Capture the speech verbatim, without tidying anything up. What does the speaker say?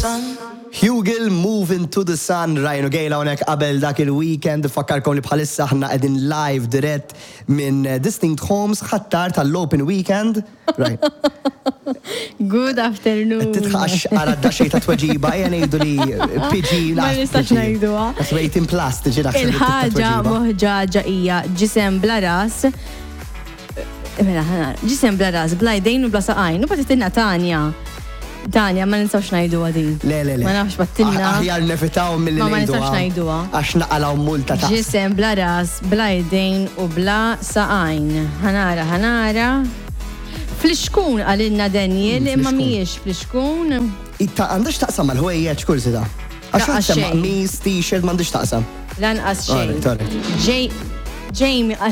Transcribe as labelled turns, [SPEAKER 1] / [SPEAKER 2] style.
[SPEAKER 1] sun.
[SPEAKER 2] Hugel moving to the sun, rajnu gejla unek qabel dak il-weekend, fakkarkom li bħalissa ħna qegħdin live dirett minn Distinct Homes, ħattar tal-Open Weekend. Right.
[SPEAKER 3] Good afternoon.
[SPEAKER 2] Titħax għara d-daxej ta' tweġiba, jgħan jgħidu li P G
[SPEAKER 3] Ma nistax ngħiduha.
[SPEAKER 2] Għasbejt in plastiċi daħseb.
[SPEAKER 3] Il-ħaġa moħġaġa hija ġisem bla ras. Mela ħana, ġisem bla ras, bla jdejn u bla saqajn, u patitina Tanja. Tanja, ma ninsawx najdu għadi.
[SPEAKER 2] Le, le, le.
[SPEAKER 3] Ma nafx battilna.
[SPEAKER 2] Aħjar nefitaw mill-li
[SPEAKER 3] Ma ma nistax najduha.
[SPEAKER 2] Għax naqalaw multa ta'
[SPEAKER 3] Ġisem bla ras, bla jdejn u bla saqajn. Ħanara, ħanara. Fliskun għalinna Daniel, imma miex fliskun.
[SPEAKER 2] Itta għandax taqsam għal-ħwejjeċ kursi ta' għax għax mis, t-shirt, mandax taqsam.
[SPEAKER 3] Lanqas xejn.
[SPEAKER 2] Alright, alright.
[SPEAKER 3] Jamie